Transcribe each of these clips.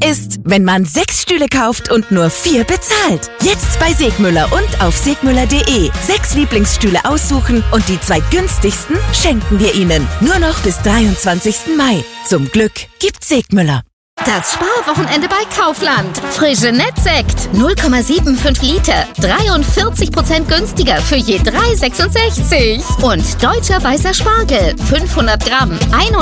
ist, wenn man 6 Stühle kauft und nur 4 bezahlt. Jetzt bei Segmüller und auf segmüller.de. 6 Lieblingsstühle aussuchen und die 2 günstigsten schenken wir Ihnen. Nur noch bis 23. Mai. Zum Glück gibt's Segmüller. Das Sparwochenende bei Kaufland. Frische Nettsekt 0,75 Liter. 43% günstiger für je 3,66. Und deutscher weißer Spargel 500 Gramm.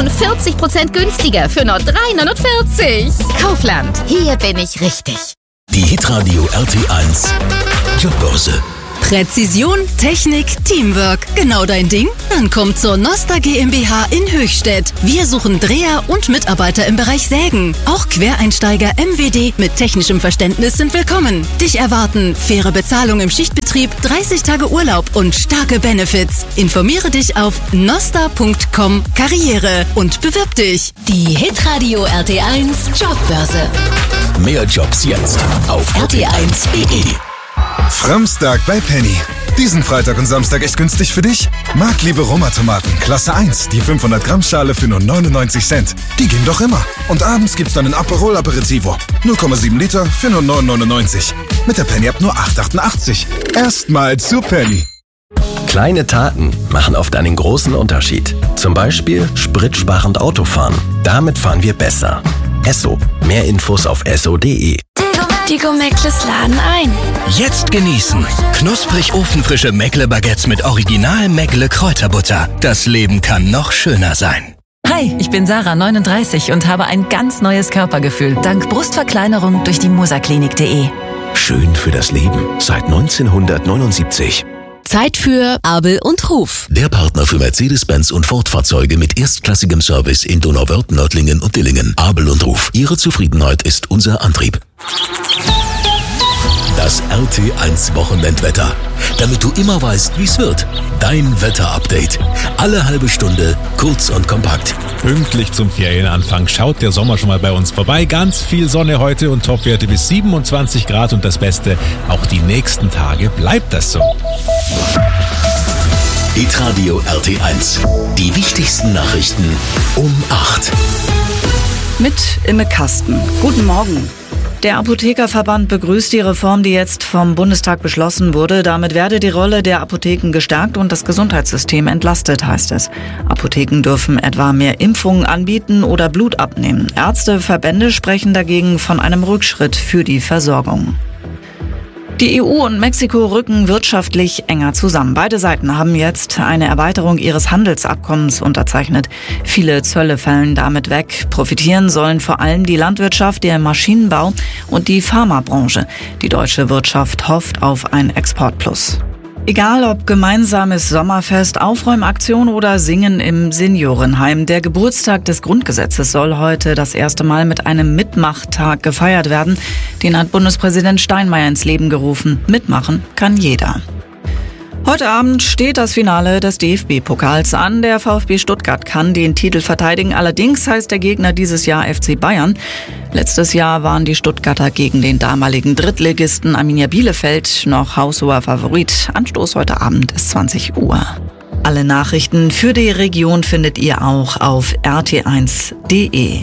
41% günstiger für nur 3,49. Kaufland, hier bin ich richtig. Die Hitradio RT1 Jobbörse. Präzision, Technik, Teamwork. Genau dein Ding? Dann komm zur Noster GmbH in Höchstädt. Wir suchen Dreher und Mitarbeiter im Bereich Sägen. Auch Quereinsteiger MWD mit technischem Verständnis sind willkommen. Dich erwarten faire Bezahlung im Schichtbetrieb, 30 Tage Urlaub und starke Benefits. Informiere dich auf noster.com Karriere und bewirb dich. Die Hitradio RT1 Jobbörse. Mehr Jobs jetzt auf rt1.de. Framstag bei Penny. Diesen Freitag und Samstag echt günstig für dich? Marktliebe Roma-Tomaten, Klasse 1, die 500 Gramm Schale für nur 99 Cent. Die gehen doch immer. Und abends gibt's dann ein Aperol Aperitivo. 0,7 Liter für nur 9,99. Mit der Penny-App nur 8,88. Erstmal zu Penny. Kleine Taten machen oft einen großen Unterschied. Zum Beispiel spritsparend Autofahren. Damit fahren wir besser. Esso. Mehr Infos auf esso.de. Digo Meckles laden ein. Jetzt genießen. Knusprig ofenfrische Meckle-Baguettes mit Original Meckle-Kräuterbutter. Das Leben kann noch schöner sein. Hi, ich bin Sarah, 39 und habe ein ganz neues Körpergefühl dank Brustverkleinerung durch die musaklinik.de. Schön für das Leben seit 1979. Zeit für Abel und Ruf. Der Partner für Mercedes-Benz und Ford-Fahrzeuge mit erstklassigem Service in Donauwörth, Nördlingen und Dillingen. Abel und Ruf. Ihre Zufriedenheit ist unser Antrieb. Das RT1 Wochenendwetter. Damit du immer weißt, wie es wird. Dein Wetterupdate. Alle halbe Stunde, kurz und kompakt. Pünktlich zum Ferienanfang schaut der Sommer schon mal bei uns vorbei. Ganz viel Sonne heute und Topwerte bis 27 Grad. Und das Beste, auch die nächsten Tage bleibt das so. Hitradio RT1. Die wichtigsten Nachrichten um 8. Mit Imme Kasten. Guten Morgen. Der Apothekerverband begrüßt die Reform, die jetzt vom Bundestag beschlossen wurde. Damit werde die Rolle der Apotheken gestärkt und das Gesundheitssystem entlastet, heißt es. Apotheken dürfen etwa mehr Impfungen anbieten oder Blut abnehmen. Ärzteverbände sprechen dagegen von einem Rückschritt für die Versorgung. Die EU und Mexiko rücken wirtschaftlich enger zusammen. Beide Seiten haben jetzt eine Erweiterung ihres Handelsabkommens unterzeichnet. Viele Zölle fallen damit weg. Profitieren sollen vor allem die Landwirtschaft, der Maschinenbau und die Pharmabranche. Die deutsche Wirtschaft hofft auf ein Exportplus. Egal ob gemeinsames Sommerfest, Aufräumaktion oder Singen im Seniorenheim, der Geburtstag des Grundgesetzes soll heute das erste Mal mit einem Mitmachtag gefeiert werden. Den hat Bundespräsident Steinmeier ins Leben gerufen. Mitmachen kann jeder. Heute Abend steht das Finale des DFB-Pokals an. Der VfB Stuttgart kann den Titel verteidigen. Allerdings heißt der Gegner dieses Jahr FC Bayern. Letztes Jahr waren die Stuttgarter gegen den damaligen Drittligisten Arminia Bielefeld noch haushoher Favorit. Anstoß heute Abend ist 20 Uhr. Alle Nachrichten für die Region findet ihr auch auf rt1.de.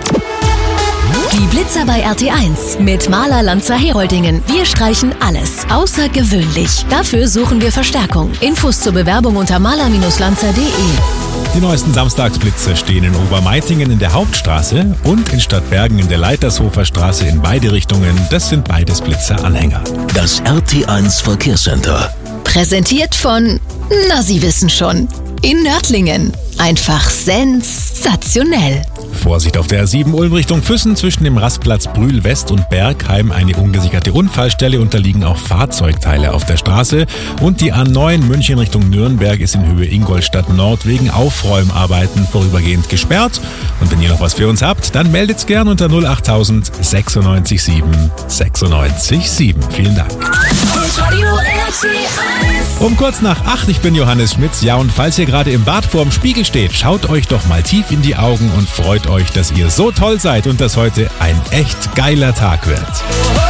Die Blitzer bei RT1 mit Maler Lanzer Heroldingen. Wir streichen alles außergewöhnlich. Dafür suchen wir Verstärkung. Infos zur Bewerbung unter maler-lanzer.de. Die neuesten Samstagsblitze stehen in Obermeitingen in der Hauptstraße und in Stadtbergen in der Leitershofer Straße in beide Richtungen. Das sind beides Blitzeranhänger. Das RT1 Verkehrscenter. Präsentiert von, na Sie wissen schon, in Nördlingen. Einfach sensationell. Vorsicht auf der R7 Ulm Richtung Füssen zwischen dem Rastplatz Brühl West und Bergheim eine ungesicherte Unfallstelle, unterliegen auch Fahrzeugteile auf der Straße und die A9 München Richtung Nürnberg ist in Höhe Ingolstadt Nord wegen Aufräumarbeiten vorübergehend gesperrt. Und wenn ihr noch was für uns habt, dann meldet's gern unter 08000 96 7 96 7. Vielen Dank. Um kurz nach 8, ich bin Johannes Schmitz. Ja, und falls ihr gerade im Bad vorm Spiegel steht, schaut euch doch mal tief in die Augen und freut euch, dass ihr so toll seid und dass heute ein echt geiler Tag wird.